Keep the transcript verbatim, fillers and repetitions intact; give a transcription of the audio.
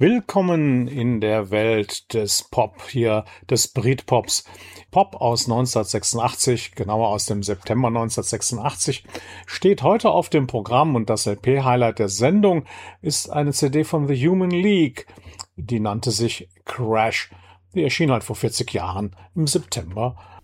Willkommen in der Welt des Pop hier, des Britpops. Pop aus neunzehnhundertsechsundachtzig, genauer aus dem September neunzehnhundertsechsundachtzig, steht heute auf dem Programm und das L P-Highlight der Sendung ist eine C D von The Human League. Die nannte sich Crash. Die erschien halt vor vierzig Jahren im September